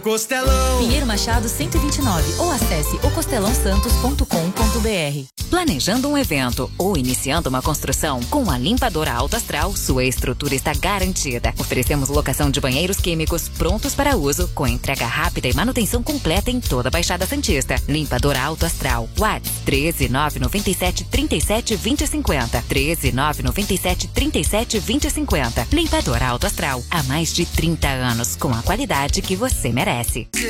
Costelão. Pinheiro Machado 129 ou acesse ocostelãosantos.com.br. Planejando um evento ou iniciando uma construção, com a Limpadora Alto Astral, sua estrutura está garantida. Oferecemos locação de banheiros químicos prontos para uso, com entrega rápida e manutenção completa em toda a Baixada Santista. Limpadora Alto Astral. WhatsApp 13997 37 20 50. 13997 37 20 50. Limpadora Alto Astral. Há mais de 30 anos, com a qualidade que você merece.